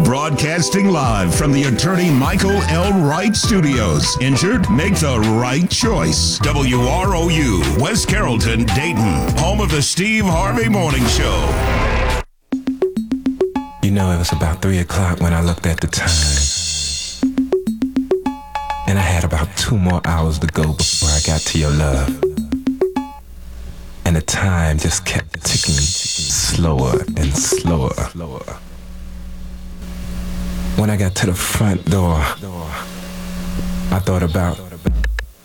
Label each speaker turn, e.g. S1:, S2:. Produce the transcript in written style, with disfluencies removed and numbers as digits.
S1: Broadcasting live from the attorney Michael L. Wright Studios. Injured? Make the right choice. WROU, West Carrollton, Dayton. Home of the Steve Harvey Morning Show.
S2: You know, it was about 3 o'clock when I looked at the time. And I had about 2 more hours to go before I got to your love. And the time just kept ticking slower and slower. When I got to the front door, I thought about